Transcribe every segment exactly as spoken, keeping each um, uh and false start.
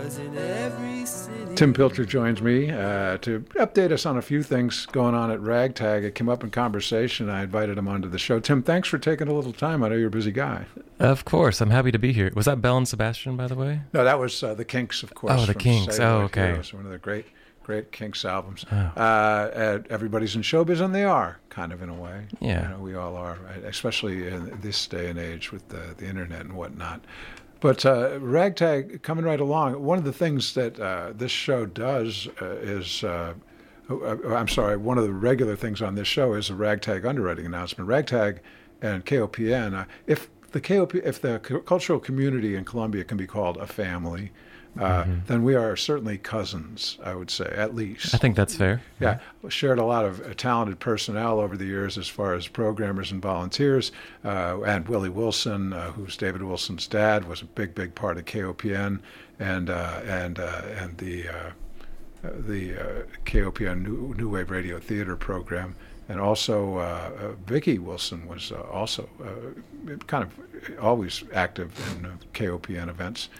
Tim Pilcher joins me uh, to update us on a few things going on at Ragtag. It came up in conversation. I invited him onto the show. Tim, thanks for taking a little time. I know you're a busy guy. Of course. I'm happy to be here. Was that Belle and Sebastian, by the way? No, that was uh, the Kinks, of course. Oh, the Kinks. Saturday Oh, okay. Heroes, one of the great, great Kinks albums. Oh. Uh, everybody's in showbiz, and they are, kind of in a way. Yeah. You know, we all are, right? Especially in this day and age with the, the internet and whatnot. But uh, Ragtag, coming right along, one of the things that uh, this show does uh, is, uh, I'm sorry, one of the regular things on this show is a Ragtag underwriting announcement. Ragtag and K O P N, uh, if the K O P, if the cultural community in Columbia can be called a family, uh, mm-hmm. then we are certainly cousins, I would say, at least. I think that's fair. Yeah, yeah. Shared a lot of uh, talented personnel over the years as far as programmers and volunteers. Uh, and Willie Wilson, uh, who's David Wilson's dad, was a big, big part of K O P N and uh, and uh, and the uh, the uh, K O P N New, New Wave Radio Theater program. And also, uh, uh, Vicki Wilson was uh, also uh, kind of always active in uh, K O P N events.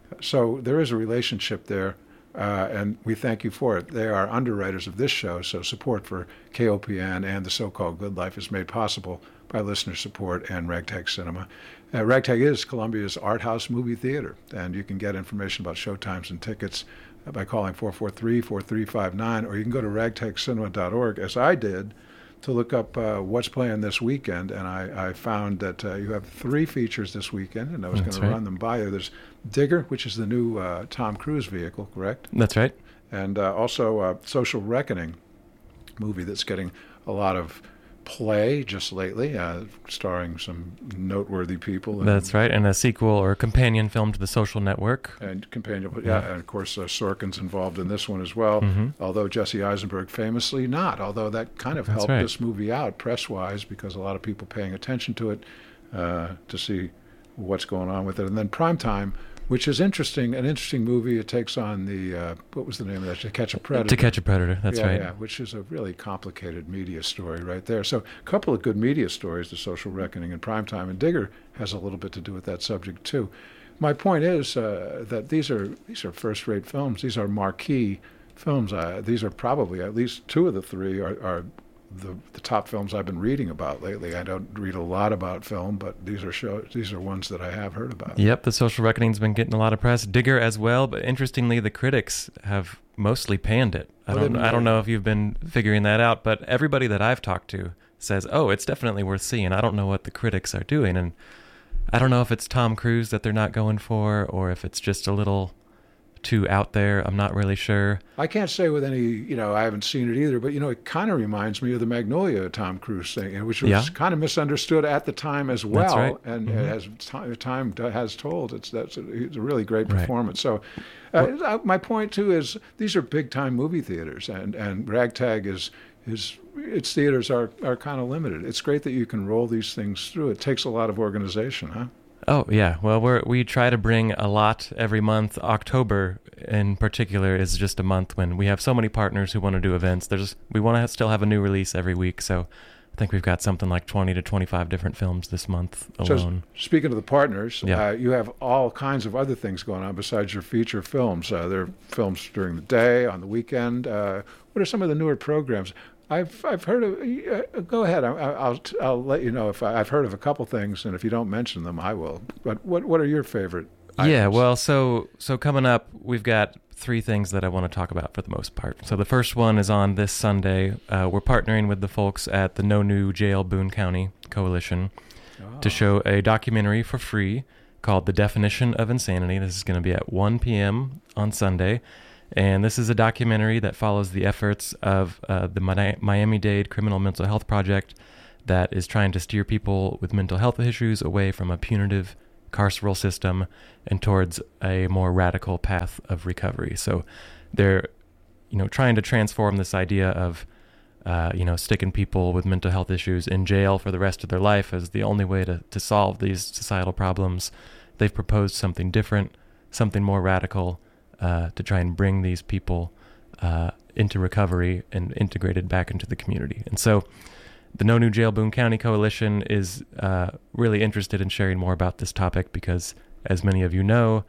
So there is a relationship there, uh, and we thank you for it. They are underwriters of this show, so support for K O P N and the so-called Good Life is made possible by listener support and Ragtag Cinema. Uh, Ragtag is Columbia's art house movie theater, and you can get information about showtimes and tickets by calling four four three, four three five nine, or you can go to ragtag cinema dot org, as I did, to look up uh, what's playing this weekend, and I, I found that uh, you have three features this weekend, and I was going to right. run them by you. There's Digger, which is the new uh, Tom Cruise vehicle, correct? That's right. And uh, also uh, Social Reckoning, movie that's getting a lot of play just lately, uh, starring some noteworthy people. And, That's right, and a sequel or a companion film to The Social Network. And companion, yeah, yeah. And of course uh, Sorkin's involved in this one as well, mm-hmm. although Jesse Eisenberg famously not, although that kind of That's helped right. this movie out press-wise because a lot of people paying attention to it uh, to see what's going on with it. And then Primetime, which is interesting, an interesting movie. It takes on the, uh, what was the name of that? To Catch a Predator. To Catch a Predator, that's yeah, right. Yeah, which is a really complicated media story right there. So a couple of good media stories, The Social Reckoning and Primetime, and Digger has a little bit to do with that subject too. My point is uh, that these are these are first-rate films. These are marquee films. Uh, these are probably, at least two of the three are, are the, the top films I've been reading about lately. I don't read a lot about film, but these are shows, these are ones that I have heard about. Yep, The Social Reckoning's been getting a lot of press. Digger as well, but interestingly, the critics have mostly panned it. I Oh, don't, I don't know if you've been figuring that out, but everybody that I've talked to says, "Oh, it's definitely worth seeing." I don't know what the critics are doing, and I don't know if it's Tom Cruise that they're not going for, or if it's just a little too out there. I'm not really sure. I can't say with any, you know, I haven't seen it either, but, you know, it kind of reminds me of the Magnolia Tom Cruise thing, which was Yeah. kind of misunderstood at the time as well. That's right. And Mm-hmm. as time, time has told, it's that's a, it's a really great Right. performance. So uh, well, my point, too, is these are big-time movie theaters, and, and Ragtag is, is its theaters are, are kind of limited. It's great that you can roll these things through. It takes a lot of organization, huh? Oh, yeah. Well, we're, we try to bring a lot every month. October, in particular, is just a month when we have so many partners who want to do events. There's We want to still have a new release every week, so I think we've got something like twenty to twenty-five different films this month alone. So, speaking of the partners, Yeah. uh, you have all kinds of other things going on besides your feature films. Uh, there are films during the day, on the weekend. Uh, what are some of the newer programs? I've I've heard of. Uh, go ahead. I, I'll I'll let you know if I, I've heard of a couple things, and if you don't mention them, I will. But what what are your favorite items? Yeah, well, so so coming up, we've got three things that I want to talk about for the most part. So the first one is on this Sunday. Uh, we're partnering with the folks at the No New Jail Boone County Coalition Oh. to show a documentary for free called The Definition of Insanity. This is going to be at one p.m. on Sunday. And this is a documentary that follows the efforts of uh, the Mi- Miami-Dade Criminal Mental Health Project that is trying to steer people with mental health issues away from a punitive carceral system and towards a more radical path of recovery. So they're, you know, trying to transform this idea of, uh, you know, sticking people with mental health issues in jail for the rest of their life as the only way to, to solve these societal problems. They've proposed something different, something more radical, uh, to try and bring these people uh, into recovery and integrated back into the community. And so the No New Jail Boone County Coalition is uh, really interested in sharing more about this topic because, as many of you know,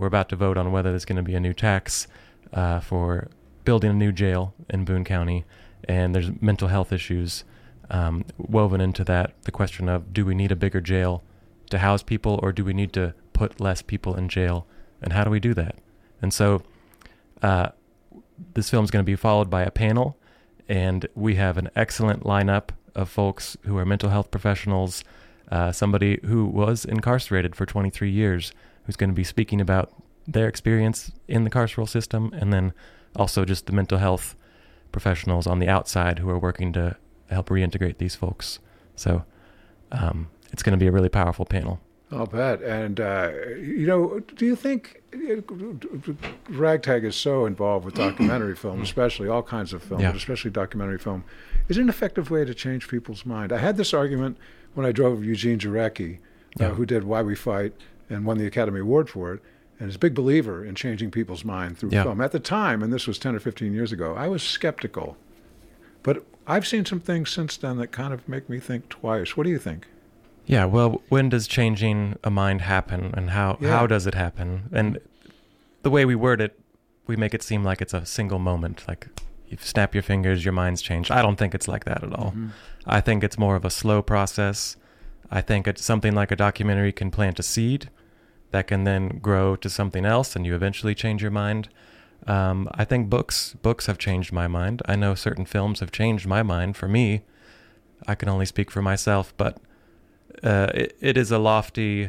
we're about to vote on whether there's going to be a new tax uh, for building a new jail in Boone County, and there's mental health issues um, woven into that. The question of, do we need a bigger jail to house people, or do we need to put less people in jail, and how do we do that? And so uh, this film is going to be followed by a panel, and we have an excellent lineup of folks who are mental health professionals, uh, somebody who was incarcerated for twenty-three years, who's going to be speaking about their experience in the carceral system, and then also just the mental health professionals on the outside who are working to help reintegrate these folks. So um, it's going to be a really powerful panel. I'll bet. And, uh, you know, do you think Ragtag is so involved with documentary film, especially all kinds of film, Yeah. but especially documentary film, is it an effective way to change people's mind? I had this argument when I drove Eugene Jarecki, uh, Yeah. who did Why We Fight and won the Academy Award for it, and is a big believer in changing people's mind through Yeah. film. At the time, and this was ten or fifteen years ago, I was skeptical. But I've seen some things since then that kind of make me think twice. What do you think? Yeah, well, when does changing a mind happen, and how, Yeah. how does it happen? And the way we word it, we make it seem like it's a single moment, like you snap your fingers, your mind's changed. I don't think it's like that at all. Mm-hmm. I think it's more of a slow process. I think it's something like a documentary can plant a seed that can then grow to something else, and you eventually change your mind. Um, I think books books have changed my mind. I know certain films have changed my mind. For me, I can only speak for myself, but uh, it, it is a lofty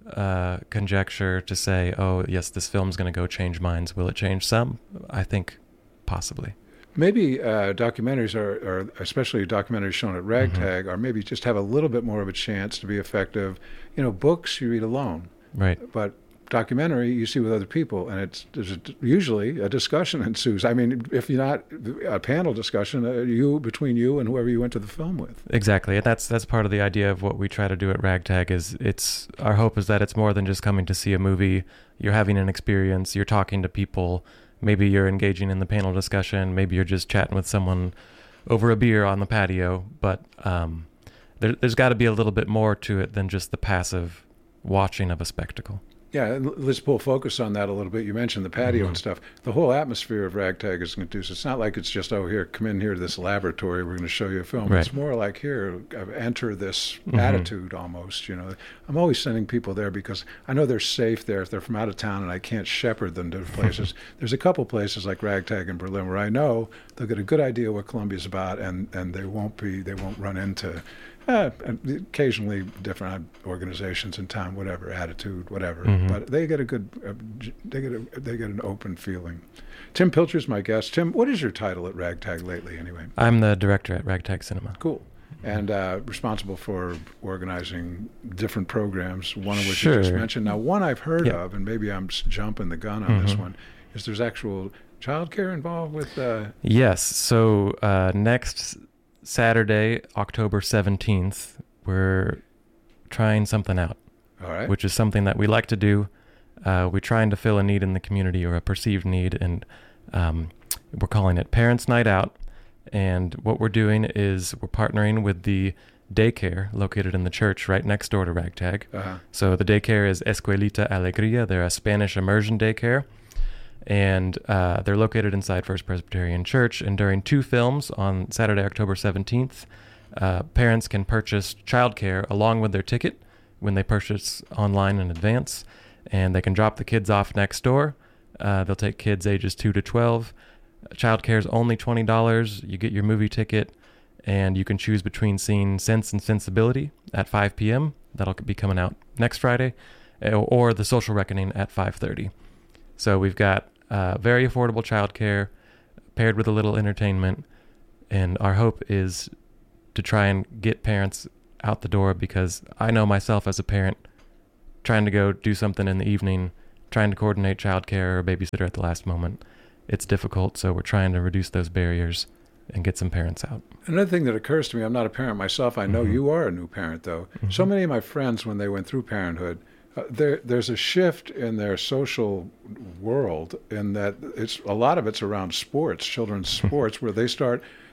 uh, conjecture to say, oh, yes, this film's going to go change minds. Will it change some? I think possibly. Maybe uh, documentaries are, are, especially documentaries shown at Ragtag, Mm-hmm. are maybe just have a little bit more of a chance to be effective. You know, books you read alone, Right. but documentary you see with other people, and it's there's a, usually a discussion ensues. I mean, if you're not a panel discussion, uh, you between you and whoever you went to the film with. Exactly. And that's that's part of the idea of what we try to do at Ragtag. Is it's our hope is that it's more than just coming to see a movie. You're having an experience. You're talking to people. Maybe you're engaging in the panel discussion. Maybe you're just chatting with someone over a beer on the patio. But um, there, there's got to be a little bit more to it than just the passive watching of a spectacle. Yeah, and l- let's pull focus on that a little bit. You mentioned the patio Mhm. and stuff. The whole atmosphere of Ragtag is conducive. It's not like it's just, oh, here, come in here to this laboratory. We're going to show you a film. Right. It's more like, here, uh, enter this Mhm. attitude almost. You know, I'm always sending people there because I know they're safe there if they're from out of town and I can't shepherd them to places. There's a couple places like Ragtag in Berlin where I know they'll get a good idea what Columbia's about, and, and they won't be they won't run into Uh, occasionally different organizations in town, whatever attitude, whatever. Mhm. But they get a good, uh, j- they get a, they get an open feeling. Tim Pilcher's my guest. Tim, what is your title at Ragtag lately, anyway? I'm the director at Ragtag Cinema. Cool, and uh, responsible for organizing different programs. One of which Sure. you just mentioned. Now, one I've heard Yeah. of, and maybe I'm s- jumping the gun on this Mhm. one, is there's actual childcare involved with. Uh, Yes. So uh, next Saturday, October seventeenth, we're trying something out, all right. which is something that we like to do. Uh, we're trying to fill a need in the community, or a perceived need, and um, we're calling it Parents' Night Out. And what we're doing is we're partnering with the daycare located in the church right next door to Ragtag. Uh-huh. So the daycare is Escuelita Alegría. They're a Spanish immersion daycare, and uh, they're located inside First Presbyterian Church. And during two films on Saturday, October seventeenth, uh, parents can purchase childcare along with their ticket when they purchase online in advance, and they can drop the kids off next door. Uh, they'll take kids ages two to twelve. Childcare is only twenty dollars. You get your movie ticket, and you can choose between seeing Sense and Sensibility at five p.m. That'll be coming out next Friday, or The Social Reckoning at five thirty. So we've got uh, very affordable childcare paired with a little entertainment, and our hope is to try and get parents out the door, because I know myself as a parent trying to go do something in the evening, trying to coordinate childcare or a babysitter at the last moment. It's difficult, so we're trying to reduce those barriers and get some parents out. Another thing that occurs to me, I'm not a parent myself. I know Mhm. you are a new parent, though. Mhm. So many of my friends, when they went through parenthood, uh, there there's a shift in their social world in that it's a lot of it's around sports, children's sports, where they start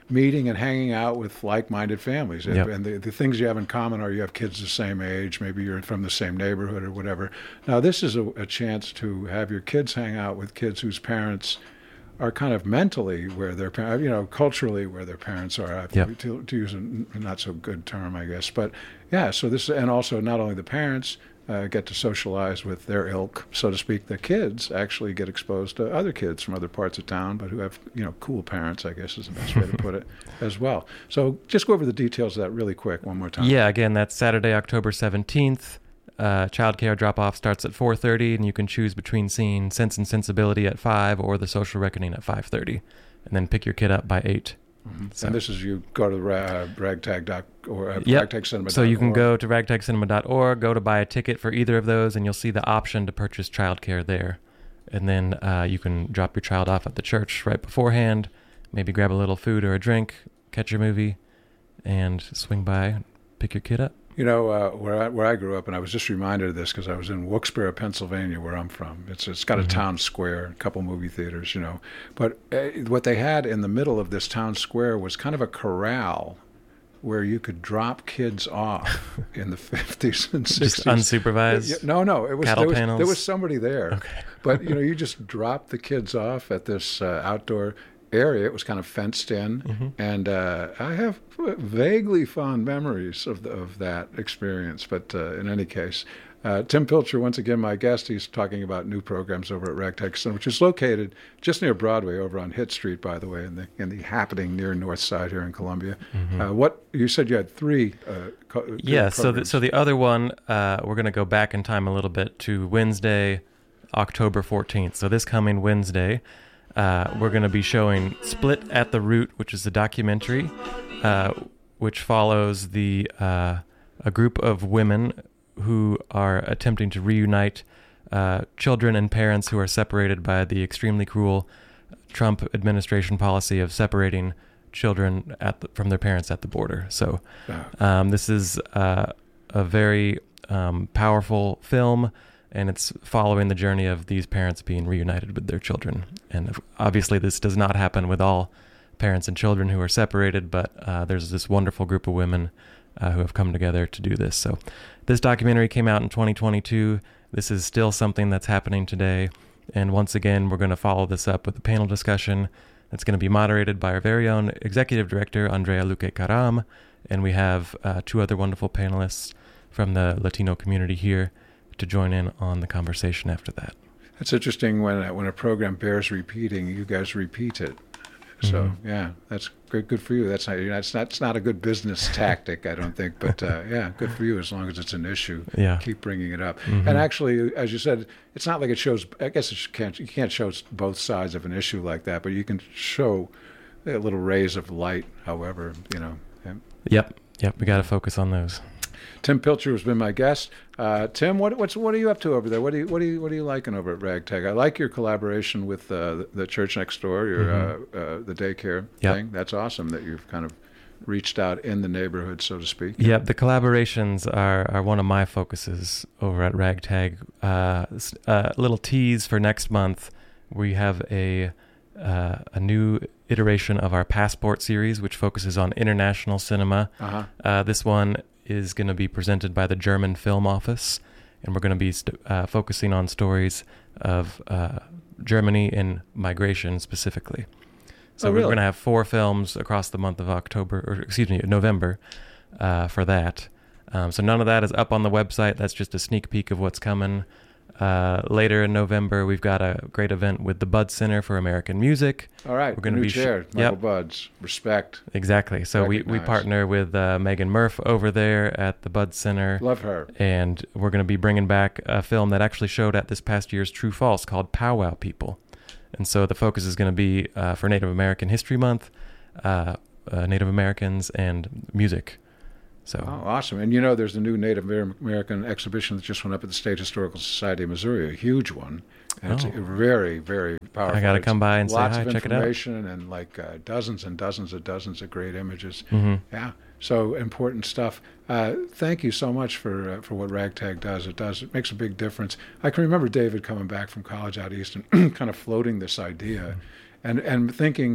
meeting and hanging out with like-minded families. Yep. And the, the things you have in common are you have kids the same age, maybe you're from the same neighborhood or whatever. Now, this is a, a chance to have your kids hang out with kids whose parents are kind of mentally where their parents, you know, culturally where their parents are, Yep. to, to use a not so good term, I guess. But yeah, so this, and also not only the parents uh, get to socialize with their ilk, so to speak, the kids actually get exposed to other kids from other parts of town, but who have, you know, cool parents, I guess is the best way to put it as well. So just go over the details of that really quick one more time. Yeah, again, that's Saturday, October seventeenth. Uh, childcare drop-off starts at four thirty, and you can choose between seeing Sense and Sensibility at five or The Social Reckoning at five thirty, and then pick your kid up by eight. Mm-hmm. So. And this is, you go to uh, ragtag dot or uh, Yep. ragtag cinema dot org. So you can go to ragtag cinema dot org, go to buy a ticket for either of those, and you'll see the option to purchase childcare there. And then uh, you can drop your child off at the church right beforehand, maybe grab a little food or a drink, catch your movie, and swing by, pick your kid up. You know, uh, where I, where I grew up, and I was just reminded of this because I was in Wilkes-Barre, Pennsylvania, where I'm from. It's it's got a Mhm. town square, a couple movie theaters, you know. But uh, what they had in the middle of this town square was kind of a corral where you could drop kids off in the fifties and sixties. Just unsupervised? Yeah, no, no. It was Cattle there, was panels? there was somebody there. Okay. But, you know, you just drop the kids off at this uh, outdoor area. It was kind of fenced in, Mhm. and uh, I have vaguely fond memories of the, of that experience. But uh, in any case, uh, Tim Pilcher, once again, my guest, he's talking about new programs over at Ragtag Cinema, which is located just near Broadway, over on Hitt Street, by the way, in the in the happening near North Side here in Columbia. Mhm. Uh, what you said you had three. Uh, co- Yeah, so the, programs. so the other one, uh, we're going to go back in time a little bit to Wednesday, October fourteenth. So this coming Wednesday, uh, we're going to be showing Split at the Root, which is a documentary, uh, which follows the uh, a group of women who are attempting to reunite uh, children and parents who are separated by the extremely cruel Trump administration policy of separating children at the, from their parents at the border. So um, this is uh, a very um, powerful film, and it's following the journey of these parents being reunited with their children. And obviously this does not happen with all parents and children who are separated, but uh, there's this wonderful group of women uh, who have come together to do this. So this documentary came out in twenty twenty-two. This is still something that's happening today. And once again, we're going to follow this up with a panel discussion that's going to be moderated by our very own executive director, Andrea Luque Caram. And we have uh, two other wonderful panelists from the Latino community here to join in on the conversation after that. It's interesting when uh, when a program bears repeating, you guys repeat it. So Mhm. yeah, that's good. Good for you. That's not. That's not. It's not a good business tactic, I don't think. But uh, yeah, good for you. As long as it's an issue, Yeah. keep bringing it up. Mhm. And actually, as you said, it's not like it shows. I guess it can't. You can't show both sides of an issue like that, but you can show uh, little rays of light. However, you know. Yeah. Yep. Yep. We got to focus on those. Tim Pilcher has been my guest. Uh, Tim, what, what's what are you up to over there? What do you what do you what are you liking over at Ragtag? I like your collaboration with uh, the, the church next door, your Mhm. uh, uh, the daycare Yep. thing. That's awesome that you've kind of reached out in the neighborhood, so to speak. Yep, the collaborations are, are one of my focuses over at Ragtag. Uh, s- a little tease for next month, we have a uh, a new iteration of our Passport series, which focuses on international cinema. Uh-huh. Uh, this one is going to be presented by the German Film Office, and we're going to be st- uh, focusing on stories of uh, Germany and migration specifically. So Oh, we're really? going to have four films across the month of October, or excuse me, November, uh, for that. Um, so none of that is up on the website. That's just a sneak peek of what's coming. Uh, later in November, we've got a great event with the Bud Center for American Music. All right. We're gonna new be sh- chair, Michael Yep. Buds. Respect. Exactly. So we, we Recognize. partner with uh, Megan Murph over there at the Bud Center. Love her. And we're going to be bringing back a film that actually showed at this past year's True False called Powwow People. And so the focus is going to be uh, for Native American History Month, uh, uh, Native Americans, and music. So Oh, awesome. And you know, there's a new Native American exhibition that just went up at the State Historical Society of Missouri, a huge one. And it's Oh. very, very powerful. I got to It's come by and say lots hi, of check it out. information and like uh, dozens and dozens and dozens of great images. Mhm. Yeah. So important stuff. Uh, thank you so much for uh, for what Ragtag does. It does. It makes a big difference. I can remember David coming back from college out east and kind of floating this idea, and and thinking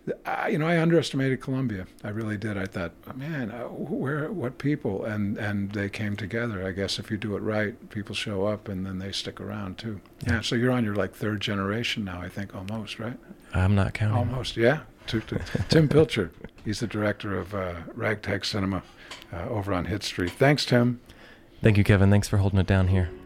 I, you know, I underestimated Columbia. I really did. I thought, man, uh, where, what people, and and they came together. I guess if you do it right, people show up, and then they stick around too. Yeah. yeah so you're on your like third generation now, I think, almost, right? I'm not counting. Almost, yeah. To, to, Tim Pilcher, he's the director of uh, Ragtag Cinema uh, over on Hit Street. Thanks, Tim. Thank you, Kevin. Thanks for holding it down here.